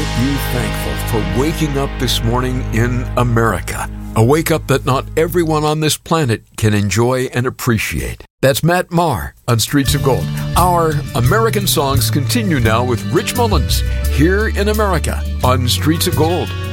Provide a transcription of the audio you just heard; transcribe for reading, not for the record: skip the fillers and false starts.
you thankful for waking up this morning in America. A wake-up that not everyone on this planet can enjoy and appreciate. That's Matt Maher on Streets of Gold. Our American songs continue now with Rich Mullins here in America on Streets of Gold.